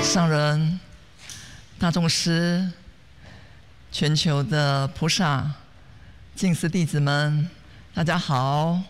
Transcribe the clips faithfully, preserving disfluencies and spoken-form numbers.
上人、大众师、全球的菩萨、净思弟子们，大家好！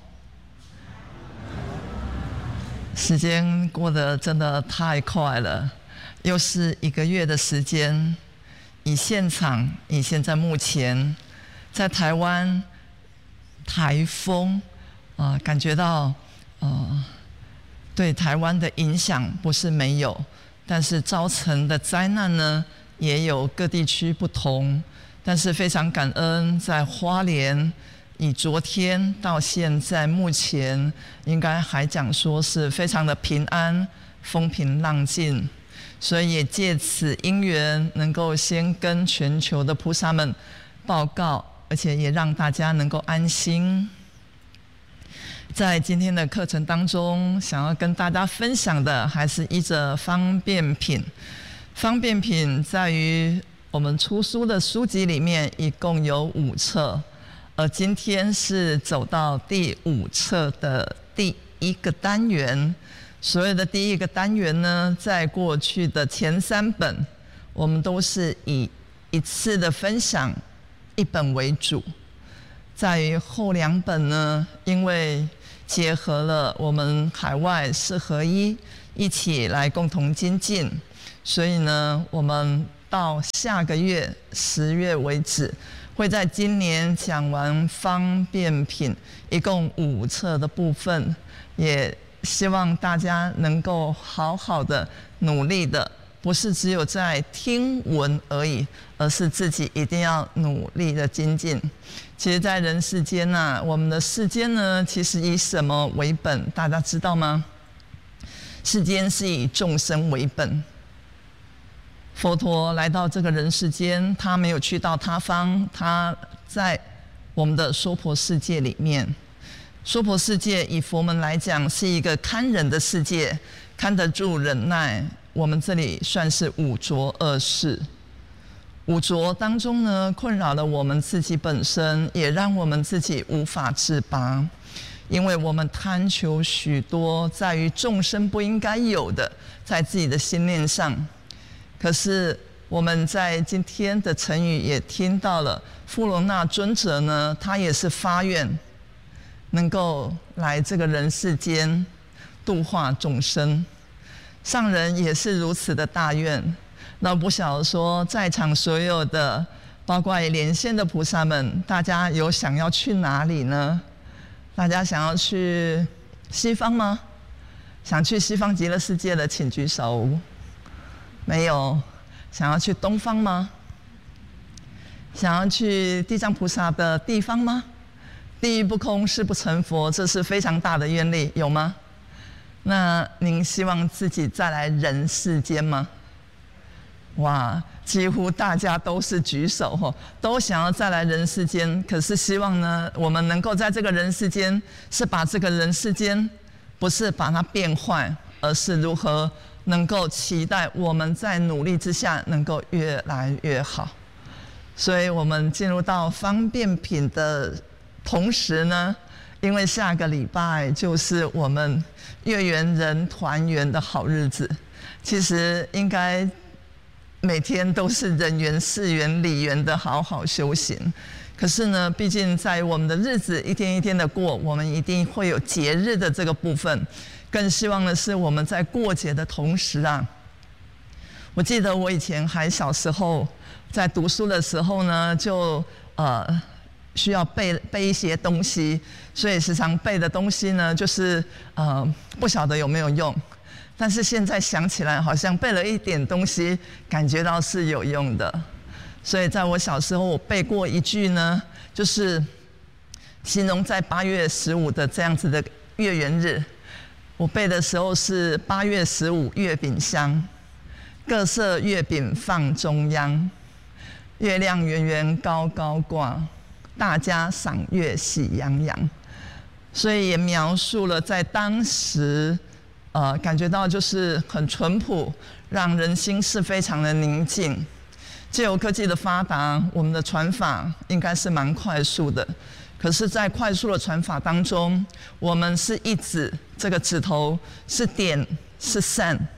时间过得真的太快了，又是一个月的时间。以现场，以现在目前在台湾台风啊、呃，感觉到呃对台湾的影响不是没有。但是造成的灾难呢，也有各地区不同。但是非常感恩，在花莲，以昨天到现在目前，应该还讲说是非常的平安，风平浪静。所以也借此因缘，能够先跟全球的菩萨们报告，而且也让大家能够安心。在今天的课程当中，想要跟大家分享的还是一则方便品。方便品在于我们出书的书籍里面一共有五册，而今天是走到第五册的第一个单元。所谓的第一个单元呢，在过去的前三本，我们都是以一次的分享一本为主。在于后两本呢，因为结合了我们海外四合一一起来共同精进，所以呢，我们到下个月十月为止，会在今年讲完方便品一共五册的部分，也希望大家能够好好的努力的，不是只有在听闻而已，而是自己一定要努力的精进。其实在人世间啊，我们的世间呢，其实以什么为本？大家知道吗？世间是以众生为本。佛陀来到这个人世间，他没有去到他方，他在我们的娑婆世界里面。娑婆世界以佛门来讲，是一个堪忍的世界，看得住忍耐。我们这里算是五浊恶世。五浊当中呢，困扰了我们自己本身，也让我们自己无法自拔。因为我们贪求许多在于众生不应该有的，在自己的心念上。可是我们在今天的成语也听到了，富罗那尊者呢，他也是发愿，能够来这个人世间度化众生。上人也是如此的大愿。那不晓得说，在场所有的，包括连线的菩萨们，大家有想要去哪里呢？大家想要去西方吗？想去西方极乐世界的，请举手。没有。想要去东方吗？想要去地藏菩萨的地方吗？地狱不空，誓不成佛，这是非常大的愿力，有吗？那您希望自己再来人世间吗？哇，几乎大家都是举手哦，都想要再来人世间。可是希望呢，我们能够在这个人世间，是把这个人世间，不是把它变坏，而是如何能够期待我们在努力之下，能够越来越好。所以我们进入到方便品的同时呢，因为下个礼拜就是我们月圆人团圆的好日子，其实应该每天都是人缘、事缘、理缘的好好修行。可是呢，毕竟在我们的日子一天一天的过，我们一定会有节日的这个部分。更希望的是，我们在过节的同时啊，我记得我以前还小时候在读书的时候呢，就呃需要背背一些东西，所以时常背的东西呢，就是呃不晓得有没有用。但是现在想起来，好像背了一点东西，感觉到是有用的。所以在我小时候，我背过一句呢，就是形容在八月十五的这样子的月圆日。我背的时候是八月十五月饼香，各色月饼放中央，月亮圆圆高高挂，大家赏月喜洋洋。所以也描述了在当时。呃，感觉到就是很淳朴，让人心是非常的宁静。藉由科技的发达，我们的传法应该是蛮快速的。可是，在快速的传法当中，我们是一指，这个指头是点是善，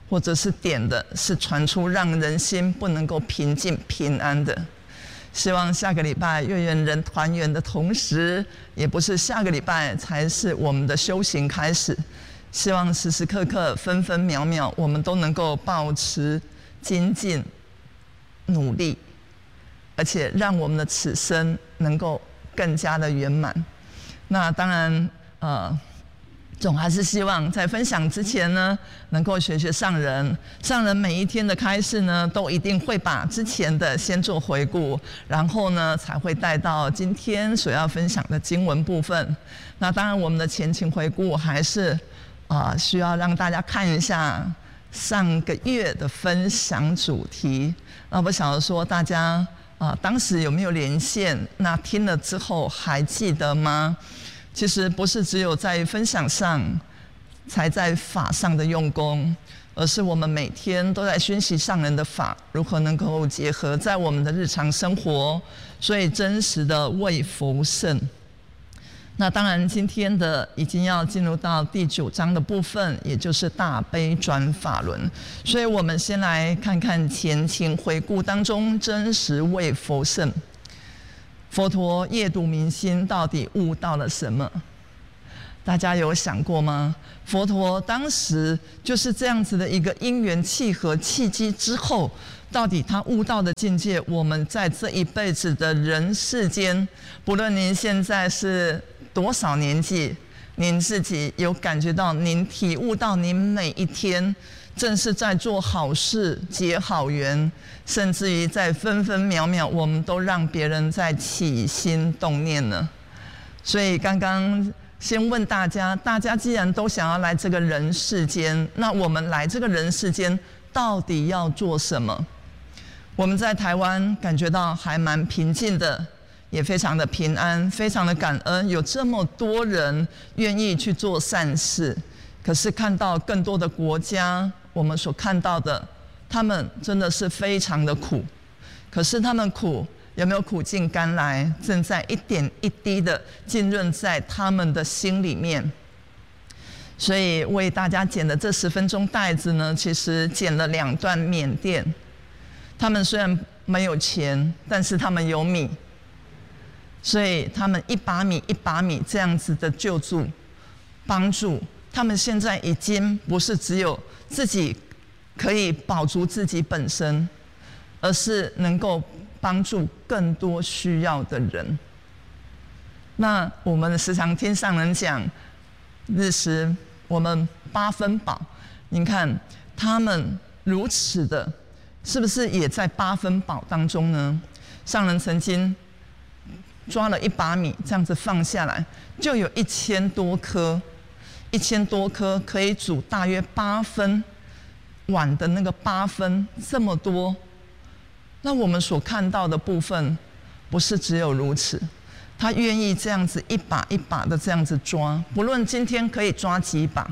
或者是点的是传出让人心不能够平静平安的。希望下个礼拜月圆人团圆的同时，也不是下个礼拜才是我们的修行开始。希望时时刻刻、分分秒秒，我们都能够保持精进、努力，而且让我们的此生能够更加的圆满。那当然，呃。总还是希望在分享之前呢，能够学学上人。上人每一天的开示呢，都一定会把之前的先做回顾，然后呢才会带到今天所要分享的经文部分。那当然，我们的前情回顾还是啊、呃，需要让大家看一下上个月的分享主题。那不晓得说大家啊、呃，当时有没有连线？那听了之后还记得吗？其实不是只有在分享上才在法上的用功，而是我们每天都在熏习上人的法，如何能够结合在我们的日常生活，所以真实的为佛圣。那当然，今天的已经要进入到第九章的部分，也就是大悲转法轮。所以我们先来看看前情回顾当中真实为佛圣。佛陀夜读明心，到底悟到了什么？大家有想过吗？佛陀当时就是这样子的一个因缘契合契机之后，到底他悟到的境界，我们在这一辈子的人世间，不论您现在是多少年纪，您自己有感觉到，您体悟到，您每一天正是在做好事、结好缘，甚至于在分分秒秒，我们都让别人在起心动念呢。所以刚刚先问大家，大家既然都想要来这个人世间，那我们来这个人世间到底要做什么？我们在台湾感觉到还蛮平静的，也非常的平安，非常的感恩，有这么多人愿意去做善事。可是看到更多的国家，我们所看到的，他们真的是非常的苦。可是他们苦，有没有苦尽甘来？正在一点一滴的浸润在他们的心里面。所以为大家剪的这十分钟带子呢，其实剪了两段缅甸。他们虽然没有钱，但是他们有米，所以他们一把米一把米这样子的救助、帮助。他们现在已经不是只有自己可以保足自己本身，而是能够帮助更多需要的人。那我们时常听上人讲日食，我们八分饱，您看他们如此的，是不是也在八分饱当中呢？上人曾经抓了一把米，这样子放下来，就有一千多颗。一千多颗可以煮大约八分碗的那个八分这么多，那我们所看到的部分不是只有如此，他愿意这样子一把一把的这样子抓，不论今天可以抓几把，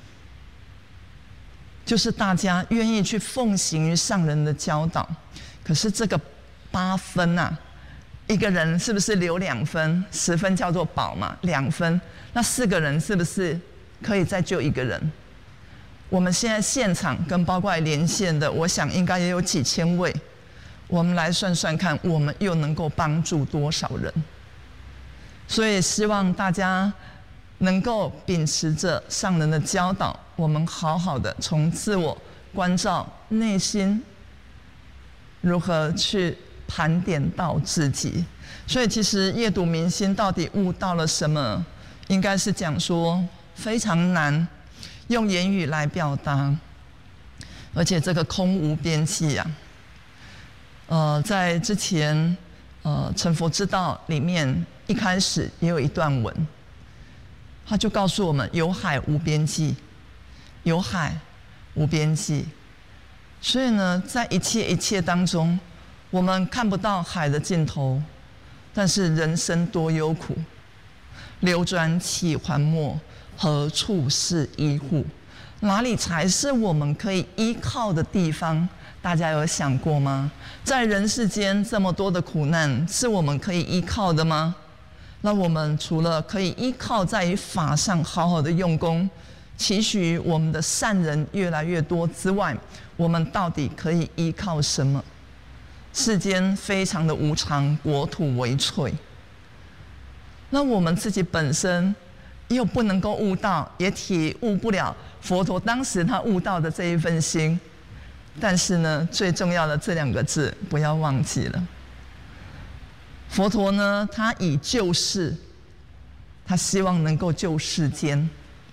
就是大家愿意去奉行于上人的教导。可是这个八分啊，一个人是不是留两分？十分叫做饱嘛，两分，那四个人是不是可以再救一个人？我们现在现场跟包括连线的，我想应该也有几千位。我们来算算看，我们又能够帮助多少人？所以希望大家能够秉持着上人的教导，我们好好的从自我关照内心，如何去盘点到自己。所以其实夜读明心到底悟到了什么？应该是讲说非常难用言语来表达，而且这个空无边际啊。呃，在之前呃成佛之道里面一开始也有一段文，他就告诉我们有海无边际，有海无边际。所以呢，在一切一切当中，我们看不到海的尽头，但是人生多忧苦，流转起还没，何处是依护？哪里才是我们可以依靠的地方？大家有想过吗？在人世间这么多的苦难，是我们可以依靠的吗？那我们除了可以依靠在于法上好好的用功， 期许我们的善人越来越多之外，我们到底可以依靠什么？世间非常的无常，国土为脆。那我们自己本身又不能够悟到，也体悟不了佛陀当时他悟到的这一份心。但是呢，最重要的这两个字不要忘记了。佛陀呢，他以救世，他希望能够救世间。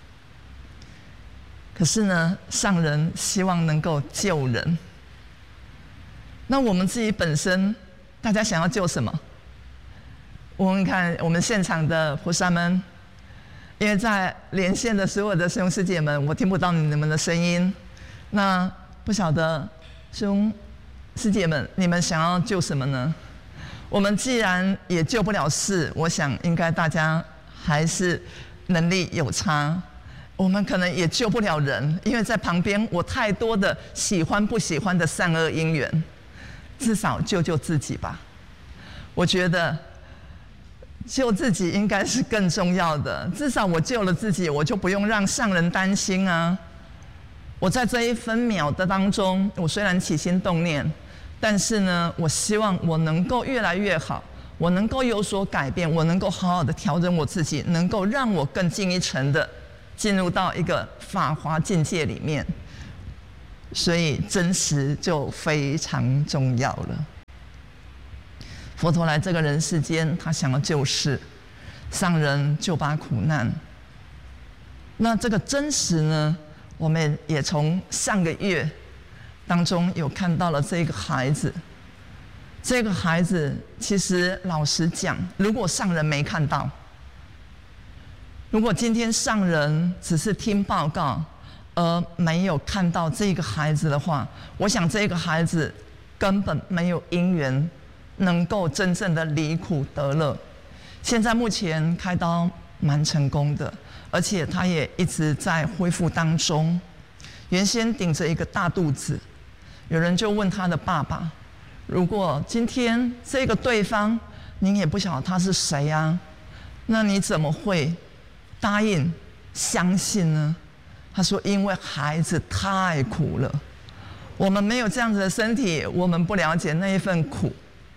可是呢，上人希望能够救人。那我们自己本身，大家想要救什么？我们看我们现场的菩萨们，因为在连线的所有的师兄师姐们，我听不到你们的声音。那不晓得师兄师姐们，你们想要救什么呢？我们既然也救不了事，我想应该大家还是能力有差。我们可能也救不了人，因为在旁边我太多的喜欢不喜欢的善恶因缘。至少救救自己吧。我觉得救自己应该是更重要的。至少我救了自己，我就不用让上人担心啊。我在这一分秒的当中，我虽然起心动念，但是呢，我希望我能够越来越好，我能够有所改变，我能够好好的调整我自己，能够让我更进一层的进入到一个法华境界里面。所以真实就非常重要了。佛陀来这个人世间，他想要救世，上人救拔苦难。那这个真实呢，我们也从上个月当中有看到了这个孩子。这个孩子其实老实讲，如果上人没看到，如果今天上人只是听报告，而没有看到这个孩子的话，我想这个孩子根本没有因缘能够真正的离苦得乐。现在目前开刀蛮成功的，而且他也一直在恢复当中。原先顶着一个大肚子，有人就问他的爸爸：如果今天这个对方您也不晓得他是谁啊，那你怎么会答应相信呢？他说：因为孩子太苦了，我们没有这样子的身体，我们不了解那一份苦。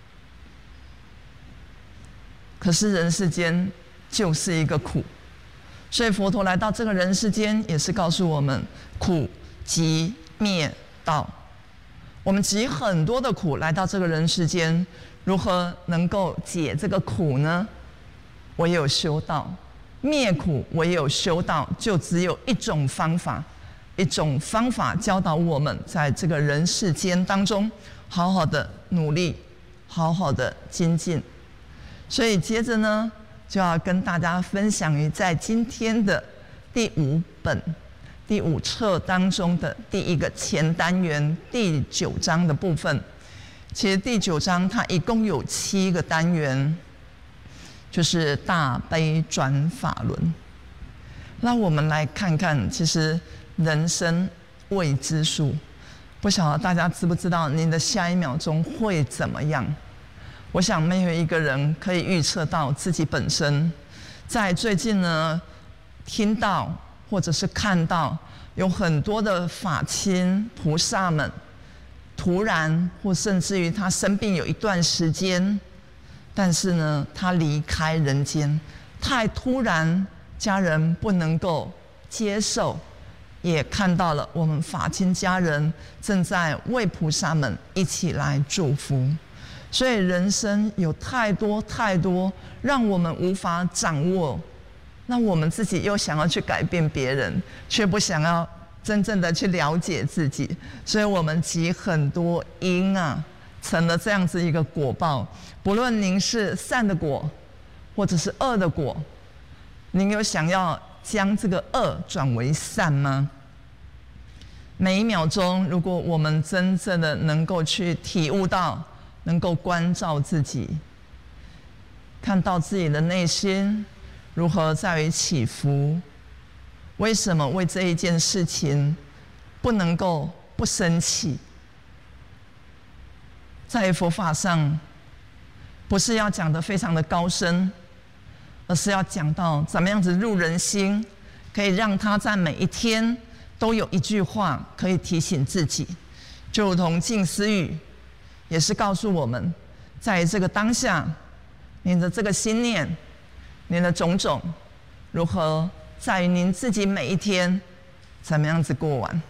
可是人世间就是一个苦，所以佛陀来到这个人世间，也是告诉我们：苦集灭道。我们集很多的苦来到这个人世间，如何能够解这个苦呢？唯有修道。灭苦唯有修道，就只有一种方法，一种方法教导我们在这个人世间当中，好好的努力，好好的精进。所以接着呢，就要跟大家分享于在今天的第五本、第五册当中的第一个前单元第九章的部分。其实第九章它一共有七个单元。就是大悲转法轮。那我们来看看，其实人生未知数，不晓得大家知不知道您的下一秒钟会怎么样？我想没有一个人可以预测到自己本身。在最近呢，听到或者是看到有很多的法亲菩萨们，突然或甚至于他生病有一段时间。但是呢，他离开人间太突然，家人不能够接受，也看到了我们法亲家人正在为菩萨们一起来祝福。所以人生有太多太多让我们无法掌握，那我们自己又想要去改变别人，却不想要真正的去了解自己，所以我们集很多因啊，成了这样子一个果报。不论您是善的果，或者是恶的果，您有想要将这个恶转为善吗？每一秒钟，如果我们真正的能够去体悟到，能够关照自己，看到自己的内心如何在于起伏，为什么为这一件事情不能够不生气？在佛法上，不是要讲得非常的高深，而是要讲到怎么样子入人心， 可以让他在每一天都有一句话可以提醒自己，就如同静思语，也是告诉我们，在这个当下，您的这个心念，您的种种，如何在于您自己每一天怎么样子过完。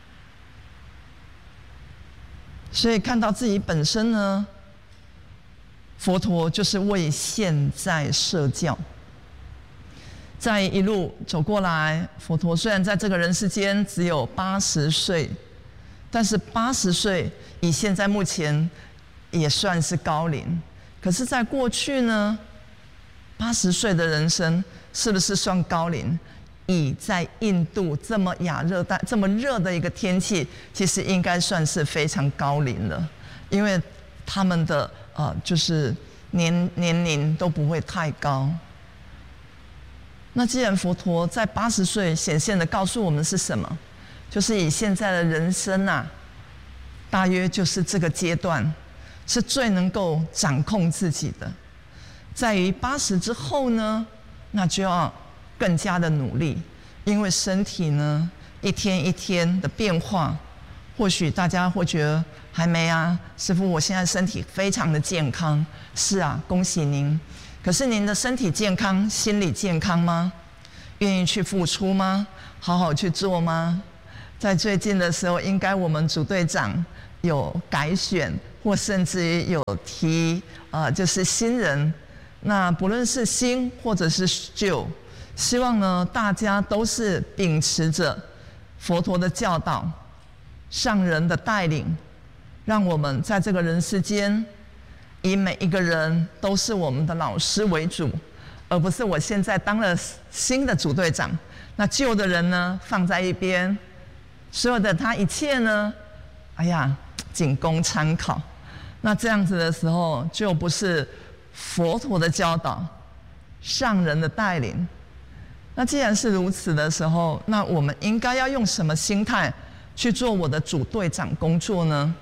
所以看到自己本身呢，佛陀就是为现在设教。在一路走过来，佛陀虽然在这个人世间只有八十岁，但是八十岁以现在目前也算是高龄。可是，在过去呢，八十岁的人生是不是算高龄？以在印度这么亚热带、这么热的一个天气，其实应该算是非常高龄了，因为他们的呃，就是年年龄都不会太高。那既然佛陀在八十岁显现的告诉我们是什么？就是以现在的人生啊，大约就是这个阶段是最能够掌控自己的。在于八十之后呢，那就要更加的努力，因为身体呢一天一天的变化。或许大家会觉得还没啊，师父，我现在身体非常的健康。是啊，恭喜您。可是您的身体健康、心理健康吗？愿意去付出吗？好好去做吗？在最近的时候，应该我们组队长有改选，或甚至于有提呃，就是新人。那不论是新或者是旧，希望呢大家都是秉持着佛陀的教导、上人的带领，让我们在这个人世间，以每一个人都是我们的老师为主，而不是我现在当了新的组队长，那旧的人呢放在一边，所有的他一切呢，哎呀，仅供参考。那这样子的时候，就不是佛陀的教导、上人的带领。那既然是如此的时候，那我们应该要用什么心态去做我的组队长工作呢？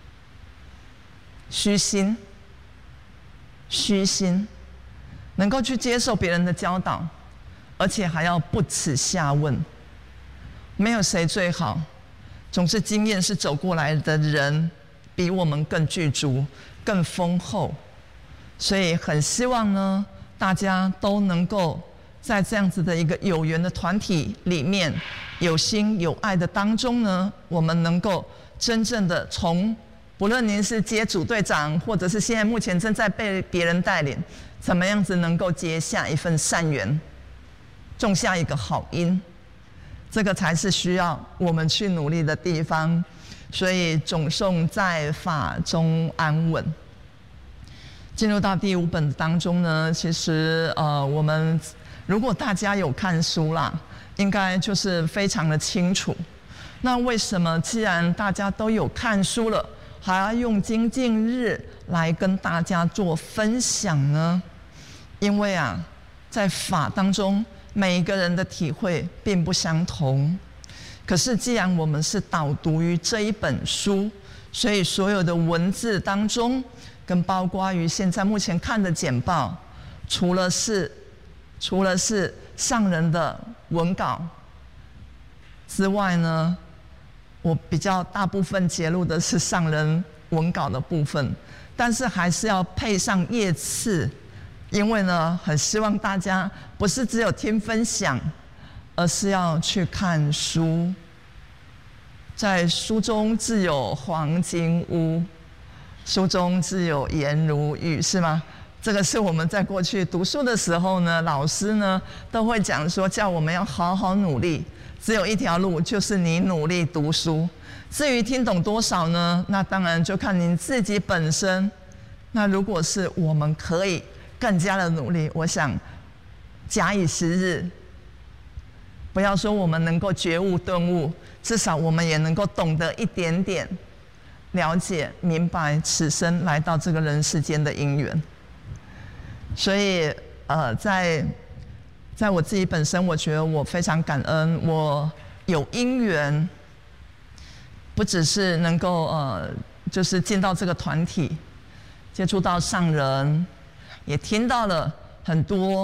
虚心。虚心，能够去接受别人的教导，而且还要不耻下问。没有谁最好，总是经验是走过来的人比我们更具足、更丰厚。所以很希望呢，大家都能够在这样子的一个有缘的团体里面，有心有爱的当中呢，我们能够真正的从不论您是接组队长，或者是现在目前正在被别人带领，怎么样子能够结下一份善缘，种下一个好因，这个才是需要我们去努力的地方。所以总颂在法中安稳。进入到第五本当中呢，其实呃，我们如果大家有看书啦，应该就是非常的清楚。那为什么既然大家都有看书了，还要用精进日来跟大家做分享呢？因为啊，在法当中，每一个人的体会并不相同。可是既然我们是导读于这一本书，所以所有的文字当中，跟包括于现在目前看的简报，除了是除了是上人的文稿之外呢，我比较大部分揭露的是上人文稿的部分，但是还是要配上页次，因为呢，很希望大家不是只有听分享，而是要去看书。在书中自有黄金屋，书中自有颜如玉，是吗？这个是我们在过去读书的时候呢，老师呢都会讲说，叫我们要好好努力。只有一条路，就是你努力读书。至于听懂多少呢？那当然就看您自己本身。那如果是我们可以更加的努力，我想假以时日，不要说我们能够觉悟顿悟，至少我们也能够懂得一点点了解明白此生来到这个人世间的因缘。所以呃，在在我自己本身，我觉得我非常感恩，我有因缘，不只是能够呃，就是进到这个团体，接触到上人，也听到了很多，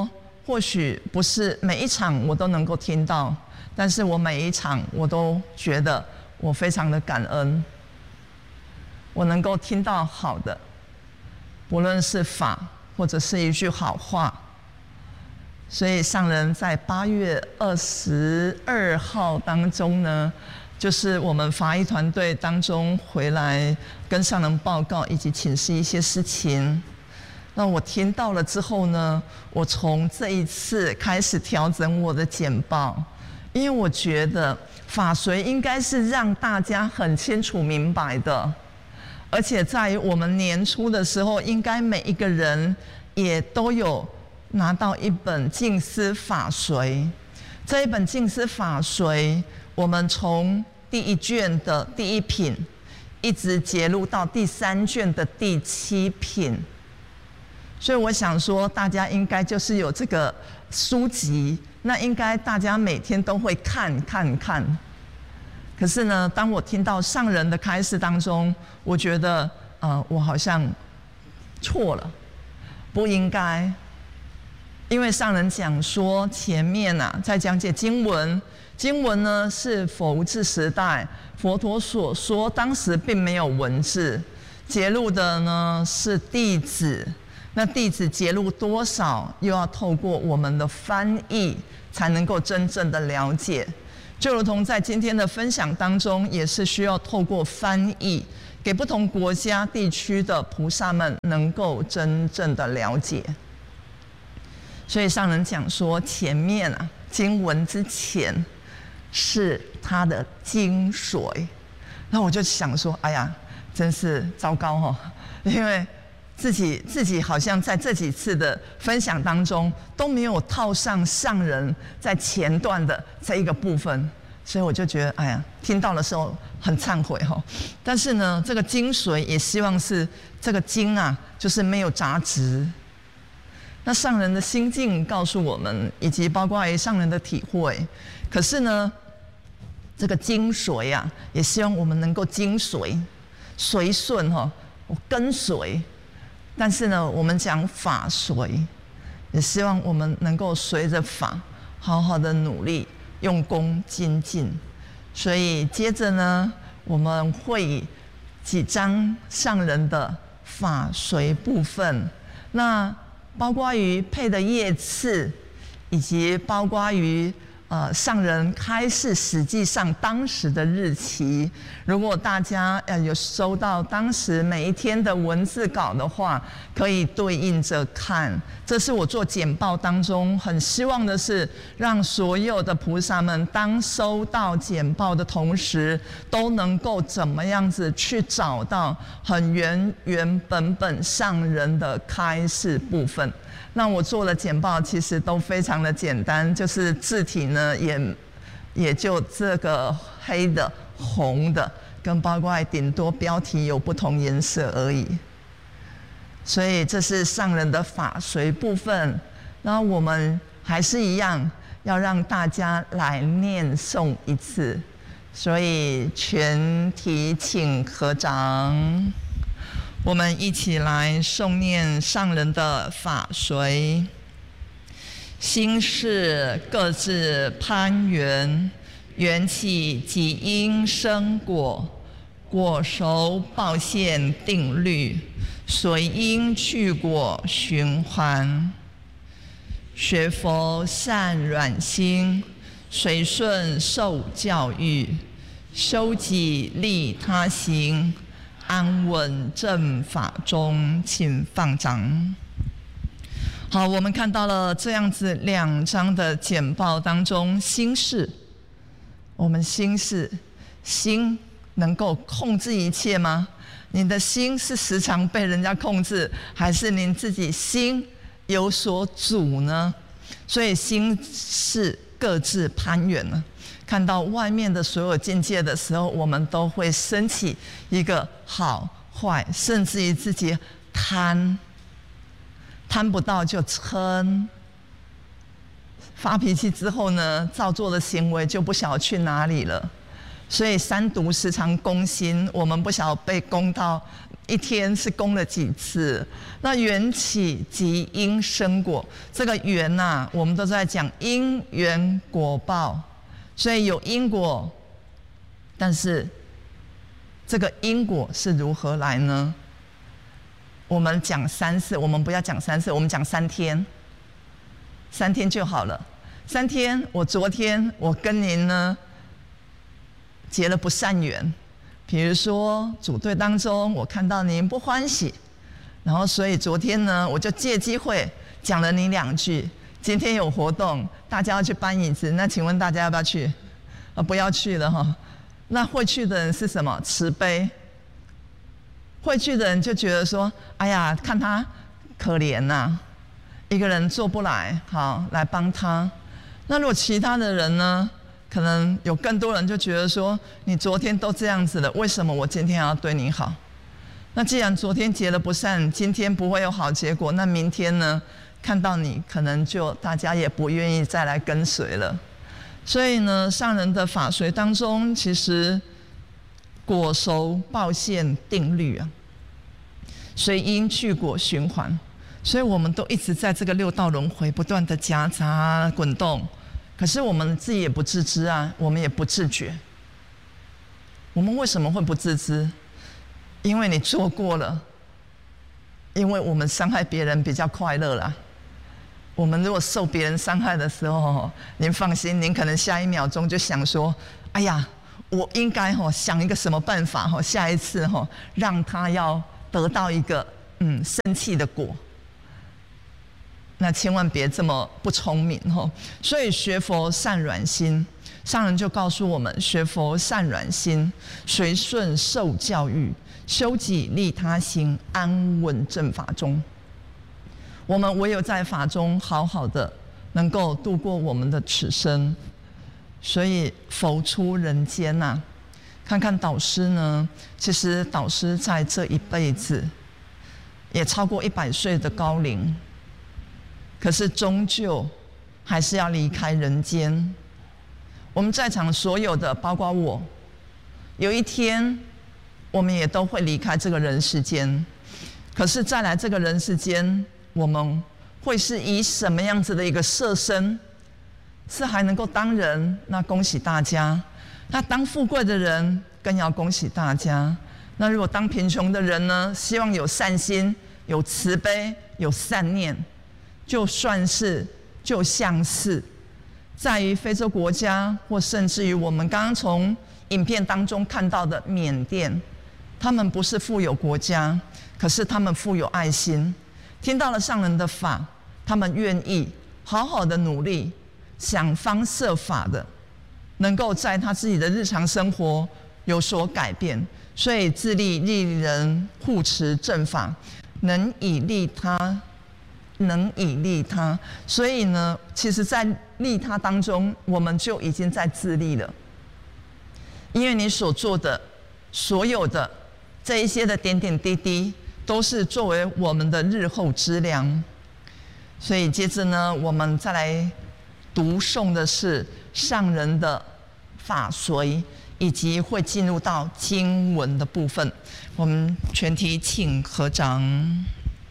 或许不是每一场我都能够听到，但是我每一场我都觉得我非常的感恩，我能够听到好的，不论是法或者是一句好话。所以上人在八月二十二号当中呢，就是我们法医团队当中回来跟上人报告以及请示一些事情。那我听到了之后呢，我从这一次开始调整我的简报，因为我觉得法随应该是让大家很清楚明白的，而且在于我们年初的时候，应该每一个人也都有拿到一本净思法随。这一本净思法随，我们从第一卷的第一品，一直节录到第三卷的第七品。所以我想说，大家应该就是有这个书籍，那应该大家每天都会看看看。可是呢，当我听到上人的开示当中，我觉得，呃，我好像错了，不应该。因为上人讲说，前面啊在讲解经文，经文呢是佛无字时代佛陀所说，当时并没有文字，节录的呢是弟子。那弟子节录多少，又要透过我们的翻译，才能够真正的了解。就如同在今天的分享当中，也是需要透过翻译，给不同国家地区的菩萨们能够真正的了解。所以上人讲说，前面啊经文之前是它的精髓。那我就想说，哎呀，真是糟糕哦，因为自己自己好像在这几次的分享当中都没有套上上人在前段的这一个部分，所以我就觉得，哎呀，听到的时候很忏悔哈。但是呢，这个精髓也希望是这个经啊，就是没有杂质。那上人的心境告诉我们，以及包括于上人的体会。可是呢，这个精髓啊，也希望我们能够精随、随顺哈，跟随。但是呢，我们讲法随，也希望我们能够随着法，好好的努力、用功精进。所以接着呢，我们会以几章上人的法随部分，那包括于配的页次，以及包括于呃上人开示，实际上当时的日期，如果大家呃有收到当时每一天的文字稿的话，可以对应着看。这是我做简报当中很希望的是，让所有的菩萨们当收到简报的同时，都能够怎么样子去找到很原原本本上人的开示部分。那我做的简报其实都非常的简单，就是字体呢也也就这个黑的、红的，跟包括顶多标题有不同颜色而已。所以这是上人的法随部分。那我们还是一样，要让大家来念诵一次。所以全体请合掌。我们一起来诵念上人的法随。心事各自攀缘，缘起即因生果，果熟报现定律，随因去果循环。学佛善软心，随顺受教育，修己利他行，安稳正法中，请放掌。好，我们看到了这样子两章的简报当中，心事，我们心事，心能够控制一切吗？你的心是时常被人家控制，还是您自己心有所主呢？所以心事各自攀缘了。看到外面的所有境界的时候，我们都会升起一个好坏，甚至于自己贪，贪不到就嗔，发脾气之后呢，造作的行为就不晓得去哪里了。所以三毒时常攻心，我们不晓得被攻到一天是供了几次？那缘起即因生果，这个缘呐、啊，我们都在讲因缘果报，所以有因果，但是这个因果是如何来呢？我们讲三次，我们不要讲三次，我们讲三天，三天就好了。三天，我昨天我跟您呢结了不善缘。比如说组队当中，我看到您不欢喜，然后所以昨天呢，我就借机会讲了你两句。今天有活动，大家要去搬椅子，那请问大家要不要去？啊，不要去了哈。那会去的人是什么？慈悲。会去的人就觉得说，哎呀，看他可怜呐、啊，一个人做不来，好来帮他。那如果其他的人呢？可能有更多人就觉得说，你昨天都这样子了，为什么我今天要对你好？那既然昨天结了不善，今天不会有好结果，那明天呢？看到你，可能就大家也不愿意再来跟随了。所以呢，上人的法随当中，其实果熟报现定律啊，随因去果循环，所以我们都一直在这个六道轮回不断的夹杂滚动。可是我们自己也不自知啊，我们也不自觉。我们为什么会不自知？因为你做过了，因为我们伤害别人比较快乐啦。我们如果受别人伤害的时候，您放心，您可能下一秒钟就想说：“哎呀，我应该吼想一个什么办法吼，下一次吼让他要得到一个嗯生气的果。”那千万别这么不聪明吼！所以学佛善软心，上人就告诉我们：学佛善软心，随顺受教育，修己利他心，安稳正法中。我们唯有在法中好好的，能够度过我们的此生。所以佛出人间呐、啊，看看导师呢，其实导师在这一辈子也超过一百岁的高龄。可是终究还是要离开人间。我们在场所有的，包括我，有一天我们也都会离开这个人世间。可是再来这个人世间，我们会是以什么样子的一个色身？是还能够当人，那恭喜大家；那当富贵的人，更要恭喜大家。那如果当贫穷的人呢？希望有善心、有慈悲、有善念。就算是就像是在于非洲国家，或甚至于我们刚刚从影片当中看到的缅甸，他们不是富有国家，可是他们富有爱心。听到了上人的法，他们愿意好好的努力，想方设法的，能够在他自己的日常生活有所改变，所以自利利人，护持正法，能以利他。能以利他，所以呢，其实在利他当中，我们就已经在自利了。因为你所做的所有的这一些的点点滴滴，都是作为我们的日后之粮。所以接着呢，我们再来读诵的是上人的法随，以及会进入到经文的部分。我们全体请合掌。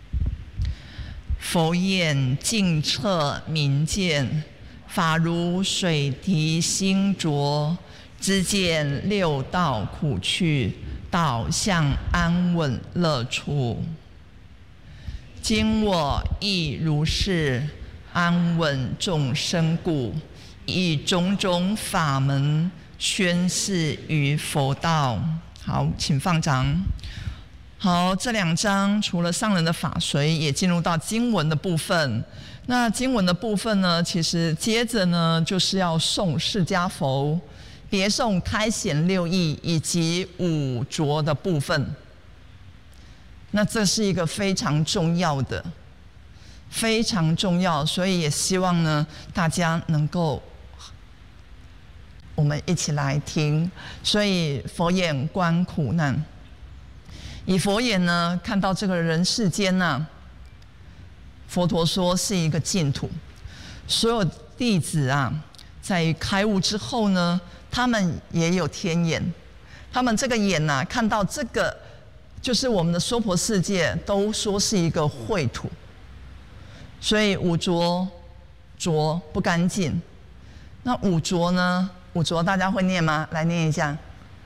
佛言净彻明见，法如水滴心浊，知见六道苦趣，导向安稳乐处。今我亦如是，安稳众生故，以种种法门宣示于佛道。好，请放掌。好，这两章除了上人的法随，也进入到经文的部分。那经文的部分呢，其实接着呢，就是要诵释迦佛，别诵开显六义以及五浊的部分。那这是一个非常重要的，非常重要，所以也希望呢，大家能够我们一起来听。所以佛眼观苦难。以佛眼呢，看到这个人世间呢、啊，佛陀说是一个净土。所有弟子啊，在开悟之后呢，他们也有天眼。他们这个眼呐、啊，看到这个就是我们的娑婆世界都说是一个秽土，所以五浊浊不干净。那五浊呢？五浊大家会念吗？来念一下：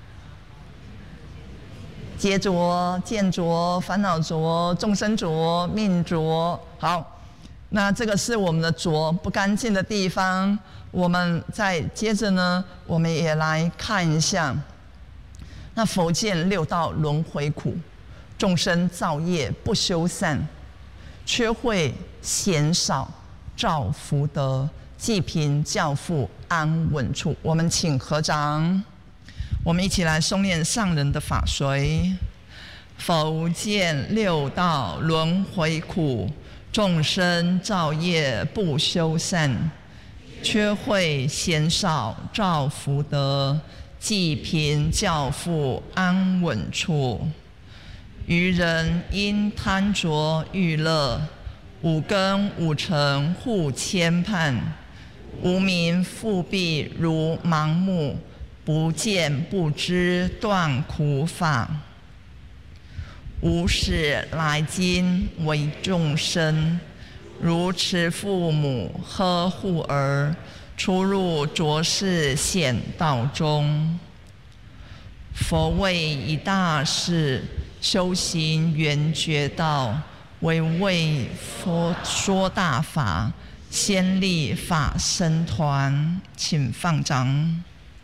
劫浊、见浊、烦恼浊、众生浊、命浊。好，那这个是我们的浊不干净的地方。我们再接着呢，我们也来看一下。那佛见六道轮回苦，众生造业不修善，缺慧嫌少造福德，济贫教富安稳处。我们请合掌，我们一起来诵念上人的法髓。佛见六道轮回苦，众生造业不修善，缺慧嫌少造福德，济贫教富安稳处。愚人因贪着欲乐，五根五尘互牵绊，无明复蔽如盲目，不见不知断苦法。无始来今为众生，如持父母呵护儿，出入浊世险道中。佛为一大事，修行圆觉道，为为佛说大法，先立法身团。请放掌。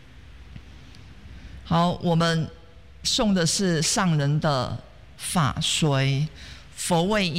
好，我们诵的是上人的法髓。佛为